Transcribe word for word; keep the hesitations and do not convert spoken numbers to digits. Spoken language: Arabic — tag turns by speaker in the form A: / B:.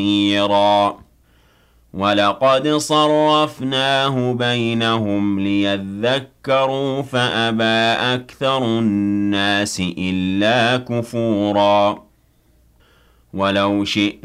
A: نَذِيرًا وَلَقَدْ صَرَّفْنَاهُ بَيْنَهُمْ لِيَذَّكَّرُوا فَأَبَىٰ أَكْثَرُ النَّاسِ إِلَّا كُفُورًا وَلَوْ شِئْنَا